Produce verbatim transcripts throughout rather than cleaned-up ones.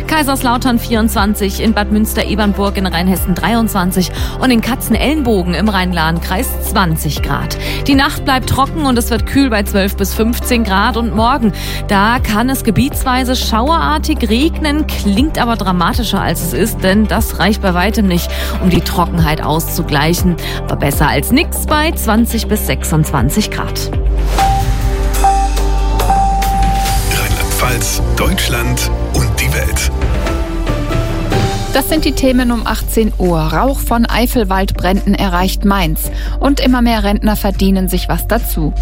Kaiserslautern vierundzwanzig, in Bad Münster-Ebernburg in Rheinhessen dreiundzwanzig und in Katzenelnbogen im Rhein-Lahn-Kreis zwanzig Grad. Die Nacht bleibt trocken und es wird kühl bei zwölf bis fünfzehn Grad und morgen, da kann es gebietsweise schauerartig regnen, klingt aber dramatischer als es ist, denn das reicht bei weitem nicht, um die Trockenheit auszugleichen. Aber besser als nix bei zwanzig bis sechsundzwanzig Grad. Rheinland-Pfalz, Deutschland und die Welt. Das sind die Themen um achtzehn Uhr. Rauch von Eifelwaldbränden erreicht Mainz. Und immer mehr Rentner verdienen sich was dazu.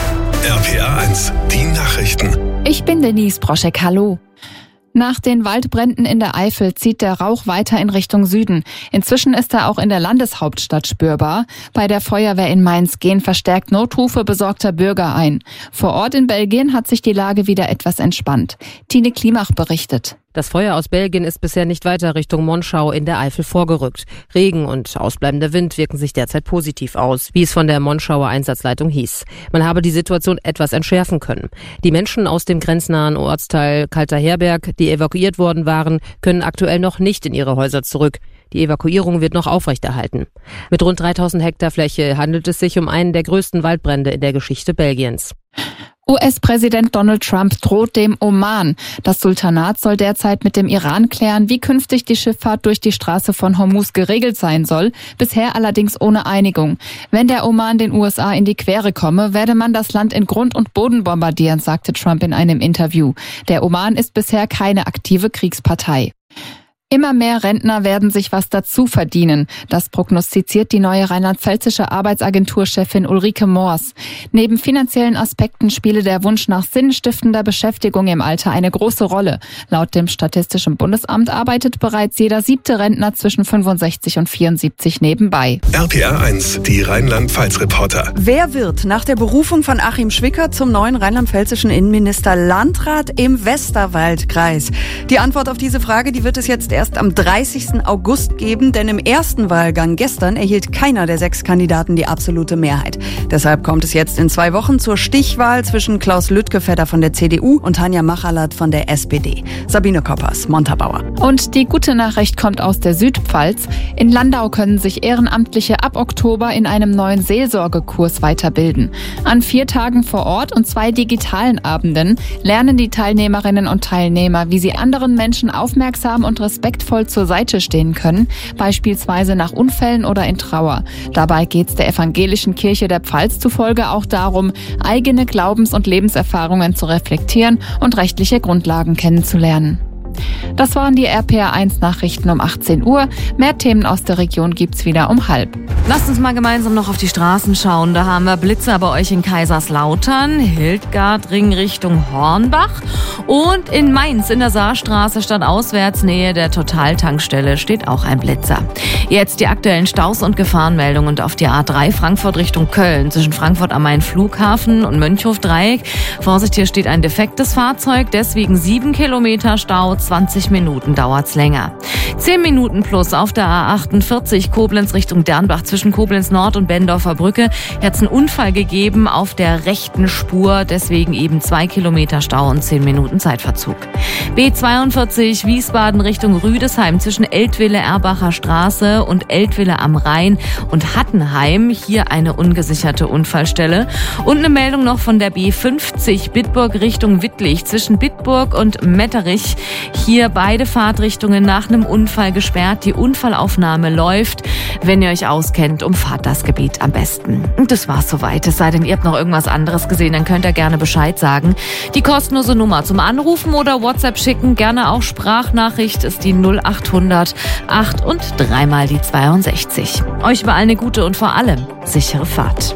R P R eins, die Nachrichten. Ich bin Denise Broschek, hallo. Nach den Waldbränden in der Eifel zieht der Rauch weiter in Richtung Süden. Inzwischen ist er auch in der Landeshauptstadt spürbar. Bei der Feuerwehr in Mainz gehen verstärkt Notrufe besorgter Bürger ein. Vor Ort in Belgien hat sich die Lage wieder etwas entspannt. Tine Klimach berichtet. Das Feuer aus Belgien ist bisher nicht weiter Richtung Monschau in der Eifel vorgerückt. Regen und ausbleibender Wind wirken sich derzeit positiv aus, wie es von der Monschauer Einsatzleitung hieß. Man habe die Situation etwas entschärfen können. Die Menschen aus dem grenznahen Ortsteil Kalter Herberg, die evakuiert worden waren, können aktuell noch nicht in ihre Häuser zurück. Die Evakuierung wird noch aufrechterhalten. Mit rund dreitausend Hektar Fläche handelt es sich um einen der größten Waldbrände in der Geschichte Belgiens. U S-Präsident Donald Trump droht dem Oman. Das Sultanat soll derzeit mit dem Iran klären, wie künftig die Schifffahrt durch die Straße von Hormuz geregelt sein soll, bisher allerdings ohne Einigung. Wenn der Oman den U S A in die Quere komme, werde man das Land in Grund und Boden bombardieren, sagte Trump in einem Interview. Der Oman ist bisher keine aktive Kriegspartei. Immer mehr Rentner werden sich was dazu verdienen. Das prognostiziert die neue rheinland-pfälzische Arbeitsagenturchefin Ulrike Moors. Neben finanziellen Aspekten spiele der Wunsch nach sinnstiftender Beschäftigung im Alter eine große Rolle. Laut dem Statistischen Bundesamt arbeitet bereits jeder siebte Rentner zwischen fünfundsechzig und vierundsiebzig nebenbei. R P R eins, die Rheinland-Pfalz-Reporter. Wer wird nach der Berufung von Achim Schwicker zum neuen rheinland-pfälzischen Innenminister Landrat im Westerwaldkreis? Die Antwort auf diese Frage, die wird es jetzt erst am dreißigsten August geben, denn im ersten Wahlgang gestern erhielt keiner der sechs Kandidaten die absolute Mehrheit. Deshalb kommt es jetzt in zwei Wochen zur Stichwahl zwischen Klaus Lüttgefedder von der C D U und Tanja Machalat von der S P D. Sabine Koppers, Montabaur. Und die gute Nachricht kommt aus der Südpfalz. In Landau können sich Ehrenamtliche ab Oktober in einem neuen Seelsorgekurs weiterbilden. An vier Tagen vor Ort und zwei digitalen Abenden lernen die Teilnehmerinnen und Teilnehmer, wie sie anderen Menschen aufmerksam und respektvoll zur Seite stehen können, beispielsweise nach Unfällen oder in Trauer. Dabei geht es der Evangelischen Kirche der Pfalz zufolge auch darum, eigene Glaubens- und Lebenserfahrungen zu reflektieren und rechtliche Grundlagen kennenzulernen. Das waren die R P R eins Nachrichten um achtzehn Uhr. Mehr Themen aus der Region gibt's wieder um halb. Lasst uns mal gemeinsam noch auf die Straßen schauen. Da haben wir Blitzer bei euch in Kaiserslautern, Hildgardring Richtung Hornbach und in Mainz in der Saarstraße stadtauswärts Nähe der Total-Tankstelle steht auch ein Blitzer. Jetzt die aktuellen Staus und Gefahrenmeldungen und auf die A drei Frankfurt Richtung Köln zwischen Frankfurt am Main Flughafen und Mönchhof-Dreieck. Vorsicht, hier steht ein defektes Fahrzeug, deswegen sieben Kilometer Stau, zwanzig Minuten dauert's länger. zehn Minuten plus auf der A achtundvierzig Koblenz Richtung Dernbach zwischen Koblenz Nord und Bendorfer Brücke. Hier hat's einen Unfall gegeben auf der rechten Spur, deswegen eben zwei Kilometer Stau und zehn Minuten Zeitverzug. B zweiundvierzig Wiesbaden Richtung Rüdesheim zwischen Eltville-Erbacher Straße und Eltville am Rhein und Hattenheim. Hier eine ungesicherte Unfallstelle. Und eine Meldung noch von der B fünfzig Bitburg Richtung Wittlich zwischen Bitburg und Metterich. Hier beide Fahrtrichtungen nach einem Unfall gesperrt. Die Unfallaufnahme läuft. Wenn ihr euch auskennt, umfahrt das Gebiet am besten. Und das war's soweit. Es sei denn, ihr habt noch irgendwas anderes gesehen, dann könnt ihr gerne Bescheid sagen. Die kostenlose Nummer zum Anrufen oder WhatsApp schicken, gerne auch Sprachnachricht, ist die null achthundert acht und dreimal die zweiundsechzig. Euch überall eine gute und vor allem sichere Fahrt.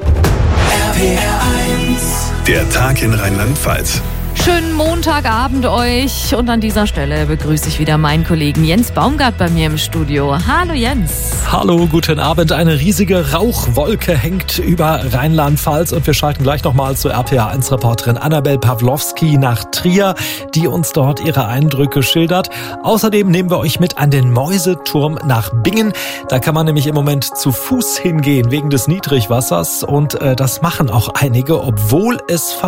R P R eins, der Tag in Rheinland-Pfalz. Schönen Montagabend euch und an dieser Stelle begrüße ich wieder meinen Kollegen Jens Baumgart bei mir im Studio. Hallo Jens. Hallo, guten Abend. Eine riesige Rauchwolke hängt über Rheinland-Pfalz und wir schalten gleich nochmal zur R P R eins Reporterin Annabel Pawlowski nach Trier, die uns dort ihre Eindrücke schildert. Außerdem nehmen wir euch mit an den Mäuseturm nach Bingen. Da kann man nämlich im Moment zu Fuß hingehen wegen des Niedrigwassers und äh, das machen auch einige, obwohl es